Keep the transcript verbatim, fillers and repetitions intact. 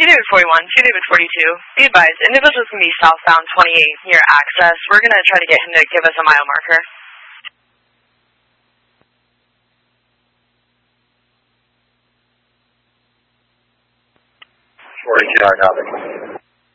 T David forty-one, T David forty-two. Be advised, individual's going to be southbound twenty-eight near Access. We're going to try to get him to give us a mile marker. forty-two, copy.